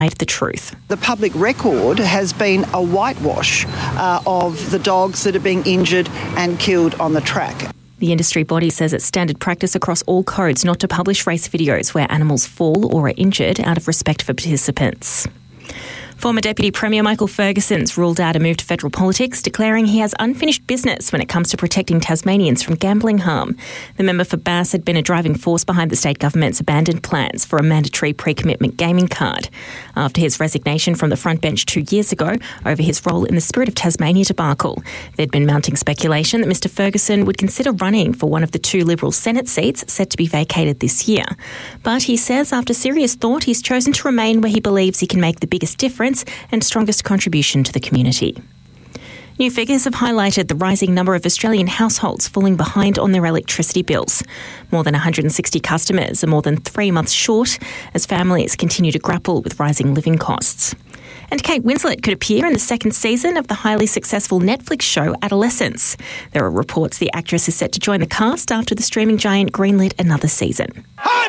the truth. The public record has been a whitewash of the dogs that are being injured and killed on the track. The industry body says it's standard practice across all codes not to publish race videos where animals fall or are injured out of respect for participants. Former Deputy Premier Michael Ferguson's ruled out a move to federal politics, declaring he has unfinished business when it comes to protecting Tasmanians from gambling harm. The member for Bass had been a driving force behind the state government's abandoned plans for a mandatory pre-commitment gaming card. After his resignation from the front bench 2 years ago over his role in the Spirit of Tasmania debacle, there'd been mounting speculation that Mr Ferguson would consider running for one of the 2 Liberal Senate seats set to be vacated this year. But he says after serious thought, he's chosen to remain where he believes he can make the biggest difference and strongest contribution to the community. New figures have highlighted the rising number of Australian households falling behind on their electricity bills. More than 160 customers are more than 3 months short as families continue to grapple with rising living costs. And Kate Winslet could appear in the second season of the highly successful Netflix show Adolescence. There are reports the actress is set to join the cast after the streaming giant greenlit another season.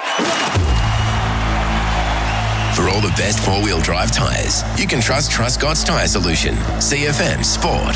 For all the best four-wheel drive tyres, you can trust Truscott's Tyre Solution. CFM Sport.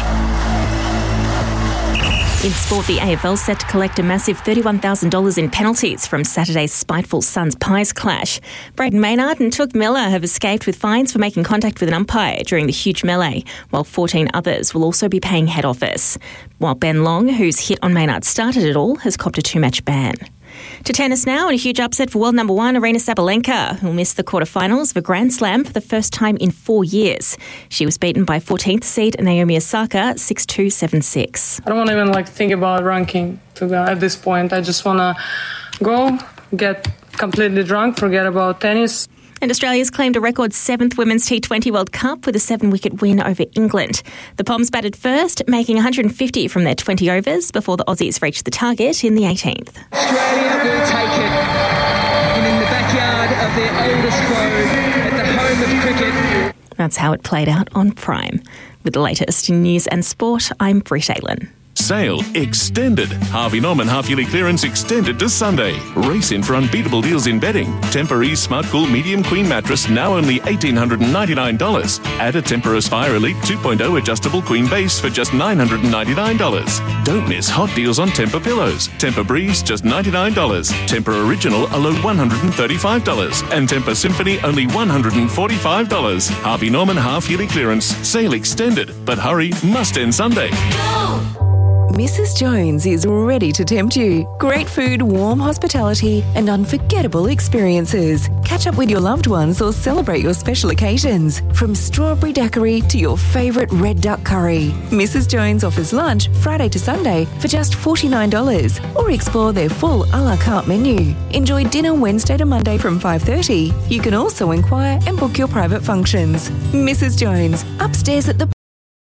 In sport, the AFL set to collect a massive $31,000 in penalties from Saturday's spiteful Suns-Pies clash. Braden Maynard and Touk Miller have escaped with fines for making contact with an umpire during the huge melee, while 14 others will also be paying head office. While Ben Long, whose hit on Maynard started it all, has copped a 2-match ban. To tennis now, and a huge upset for world number 1 Aryna Sabalenka, who'll miss the quarterfinals of a Grand Slam for the first time in 4 years. She was beaten by 14th seed Naomi Osaka 6-2, 7-6. I don't want to even think about ranking at this point. I just want to go, get completely drunk, forget about tennis. And Australia's claimed a record 7th Women's T20 World Cup with a 7-wicket win over England. The Poms batted first, making 150 from their 20 overs before the Aussies reached the target in the 18th. Australia will take it. And in the backyard of their oldest foe, at the home of cricket. That's how it played out on Prime. With the latest in news and sport, I'm Britt Aylan. Sale extended. Harvey Norman half-yearly clearance extended to Sunday. Race in for unbeatable deals in bedding. Tempur-Ease Smart Cool Medium Queen Mattress now only $1,899. Add a Tempur Aspire Elite 2.0 adjustable queen base for just $999. Don't miss hot deals on Tempur pillows. Tempur Breeze just $99. Tempur Original a low $135. And Tempur Symphony only $145. Harvey Norman half-yearly clearance. Sale extended. But hurry, must end Sunday. Mrs. Jones is ready to tempt you. Great food, warm hospitality, and unforgettable experiences. Catch up with your loved ones or celebrate your special occasions. From strawberry daiquiri to your favourite red duck curry. Mrs. Jones offers lunch Friday to Sunday for just $49, or explore their full a la carte menu. Enjoy dinner Wednesday to Monday from 5:30. You can also inquire and book your private functions. Mrs. Jones, upstairs at the